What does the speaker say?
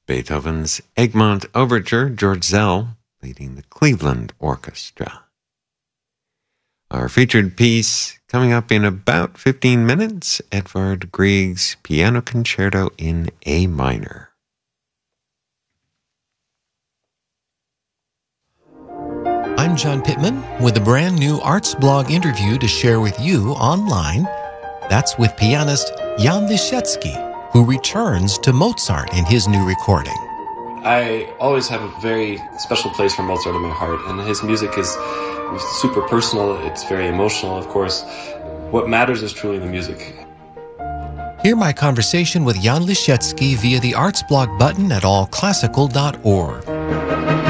Beethoven's Egmont Overture, George Szell leading the Cleveland Orchestra. Our featured piece coming up in about 15 minutes, Edvard Grieg's Piano Concerto in A minor. I'm John Pittman with a brand new Arts Blog interview to share with you online. That's with pianist Jan Lisiecki, who returns to Mozart in his new recording. I always have a very special place for Mozart in my heart, and his music is super personal. It's very emotional, of course. What matters is truly the music. Hear my conversation with Jan Lisiecki via the Arts Blog button at allclassical.org.